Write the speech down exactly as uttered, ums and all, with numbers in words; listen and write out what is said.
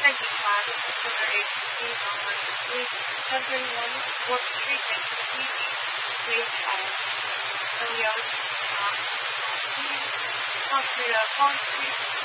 training class for their agency online with everyone was treated with great child. And we also uh, talk to the country